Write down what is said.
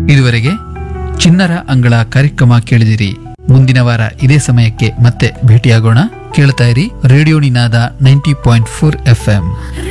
ಇದುವರೆಗೆ ಚಿಣ್ಣರ ಅಂಗಳ ಕಾರ್ಯಕ್ರಮ ಕೇಳಿದಿರಿ. ಮುಂದಿನ ವಾರ ಇದೇ ಸಮಯಕ್ಕೆ ಮತ್ತೆ ಭೇಟಿಯಾಗೋಣ. ಕೇಳ್ತಾ ಇರಿ ರೇಡಿಯೋ ನಿನಾದ 90.4 FM.